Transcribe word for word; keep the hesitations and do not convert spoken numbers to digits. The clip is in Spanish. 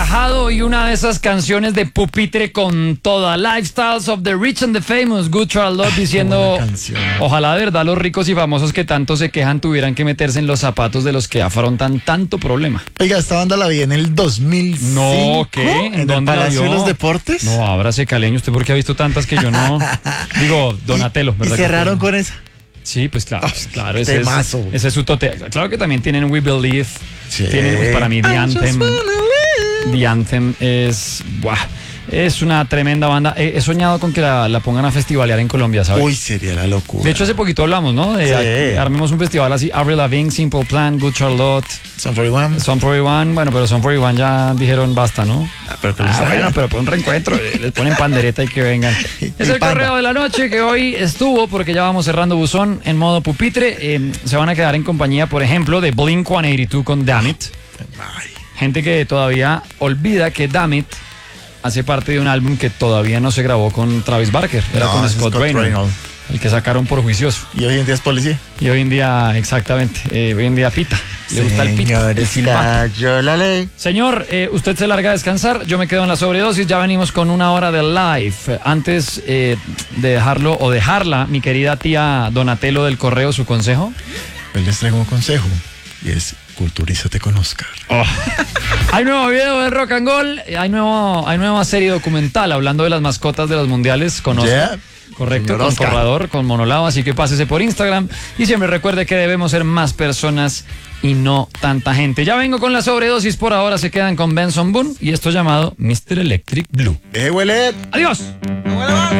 relajado y una de esas canciones de pupitre con toda. Lifestyles of the Rich and the Famous, Good Charlotte diciendo, ojalá de verdad los ricos y famosos que tanto se quejan tuvieran que meterse en los zapatos de los que afrontan tanto problema. Oiga, esta banda la vi en el dos mil cinco. No, ¿qué? ¿En, ¿En dónde el Palacio la de vio? los Deportes? No, ábrase caleño, usted porque ha visto tantas que yo no. Digo, Donatello, ¿Y, ¿verdad? y cerraron con esa? Sí, pues claro, Oh, claro, ese es, temazo. ese es su tote. Claro que también tienen We Believe, Sí. tienen, pues, para mí The I just Anthem, wanna live. The Anthem es, buah, es una tremenda banda. He, he soñado con que la, la pongan a festivalear en Colombia, ¿sabes? Uy, sería la locura. De hecho, hace poquito hablamos, ¿no? De Sí. a- armemos un festival así, Avril Lavigne, Simple Plan, Good Charlotte, Son cuarenta y uno. Son cuarenta y uno, bueno, pero Son cuarenta y uno ya dijeron basta, ¿no? Ah, pero que les Ah, traigan. bueno, pero por un reencuentro, eh, les ponen pandereta y que vengan. Es el panda. correo de la noche que hoy estuvo, porque ya vamos cerrando buzón en modo pupitre. Eh, se van a quedar en compañía, por ejemplo, de Blink ciento ochenta y dos con Damn It. Ay, Gente que todavía olvida que Damn It hace parte de un álbum que todavía no se grabó con Travis Barker, era no, con es Scott, Scott Reynolds, Reynolds. el que sacaron por juicioso. Y hoy en día es policía. Y hoy en día, exactamente, eh, hoy en día pita. Le gusta el pito, el Señores, silbato. cayó la ley. Señor, eh, usted se larga a descansar, yo me quedo en la sobredosis, ya venimos con una hora de live. Eh, Antes eh, de dejarlo o dejarla, mi querida tía Donatello del Correo, su consejo. Hoy les traigo un consejo y es culturízate con Oscar. Hay nuevo video de Rock and Gold, eh, hay, nuevo, hay nueva serie documental hablando de las mascotas de los mundiales con Oscar. Yeah. Correcto, Señor con Oscar. Corrador, con Monolao, así que pásese por Instagram y siempre recuerde que debemos ser más personas y no tanta gente. Ya vengo con la sobredosis, por ahora se quedan con Benson Boone y esto llamado mister Electric Blue. ¡Eh, huele! Adiós.